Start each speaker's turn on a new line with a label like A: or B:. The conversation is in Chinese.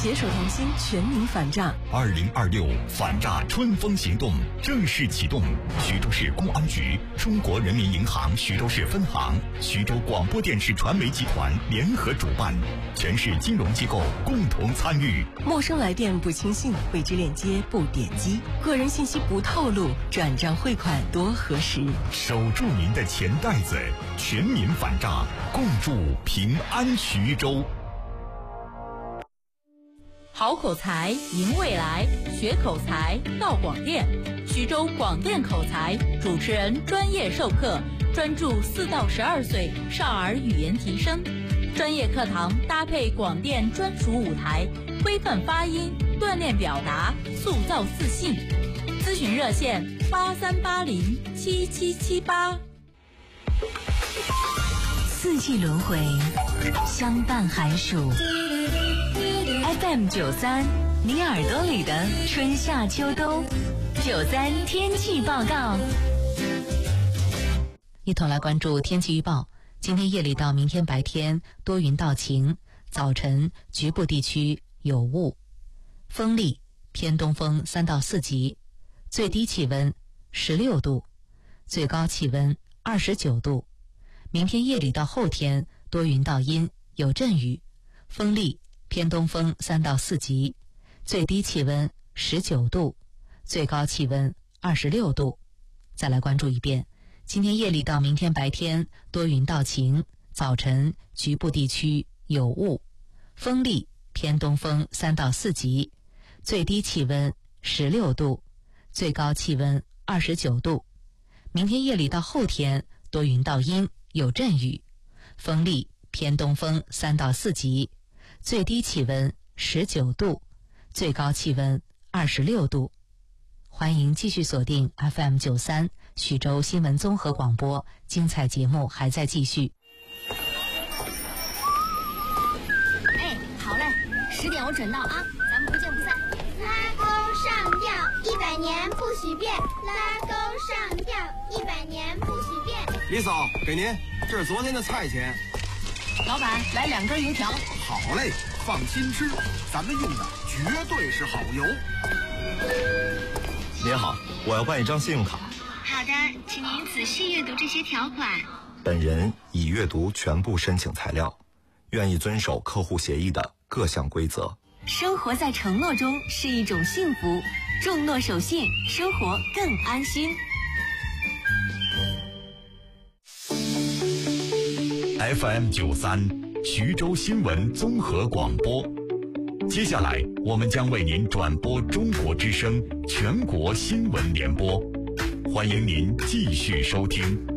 A: 携手同心，全民反诈。
B: 2026反诈春风行动正式启动。徐州市公安局、中国人民银行徐州市分行、徐州广播电视传媒集团联合主办，全市金融机构共同参与。
A: 陌生来电不轻信，未知链接不点击，个人信息不透露，转账汇款多核实。
B: 守住您的钱袋子，全民反诈，共筑平安徐州。
C: 好口才，赢未来，学口才到广电。徐州广电口才主持人专业授课，专注4到12岁少儿语言提升。专业课堂搭配广电专属舞台，规范发音，锻炼表达，塑造自信。咨询热线83807778。
D: 四季轮回，相伴寒暑。FM93，你耳朵里的春夏秋冬。93天气报告。
E: 一同来关注天气预报。今天夜里到明天白天多云到晴，早晨局部地区有雾，风力偏东风3到4级，最低气温16度，最高气温29度。明天夜里到后天多云到阴，有阵雨，风力偏东风3到4级，最低气温19度，最高气温26度。再来关注一遍，今天夜里到明天白天多云到晴，早晨局部地区有雾，风力偏东风3到4级，最低气温16度，最高气温29度。明天夜里到后天多云到阴，有阵雨，风力偏东风3到4级，最低气温19度，最高气温26度。欢迎继续锁定 FM93 徐州新闻综合广播，精彩节目还在继续。
F: 哎，好嘞，10点我准到啊，咱们不见不散。
G: 拉钩上吊，100年不许变。拉钩上吊，100年不许变。
H: 李嫂，给您，这是昨天的菜钱。
C: 老板，来2根油条。
H: 好嘞，放心吃，咱们用的绝对是好油。
I: 您好，我要办一张信用卡。
G: 好的，请您仔细阅读这些条款。
I: 本人已阅读全部申请材料，愿意遵守客户协议的各项规则。
D: 生活在承诺中是一种幸福，重诺守信，生活更安心。
B: FM93 徐州新闻综合广播。接下来我们将为您转播中国之声全国新闻联播，欢迎您继续收听。